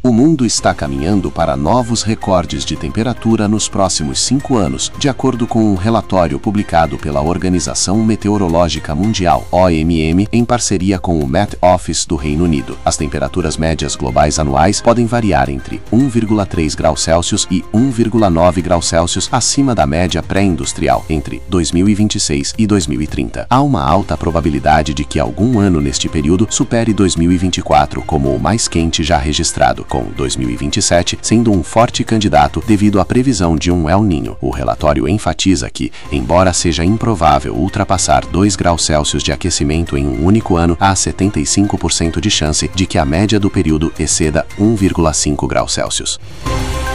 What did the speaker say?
O mundo está caminhando para novos recordes de temperatura nos próximos 5 anos, de acordo com um relatório publicado pela Organização Meteorológica Mundial, OMM, em parceria com o Met Office do Reino Unido. As temperaturas médias globais anuais podem variar entre 1,3 graus Celsius e 1,9 graus Celsius acima da média pré-industrial entre 2026 e 2030. Há uma alta probabilidade de que algum ano neste período supere 2024 como o mais quente já registrado, com 2027 sendo um forte candidato devido à previsão de um El Niño. O relatório enfatiza que, embora seja improvável ultrapassar 2 graus Celsius de aquecimento em um único ano, há 75% de chance de que a média do período exceda 1,5 graus Celsius.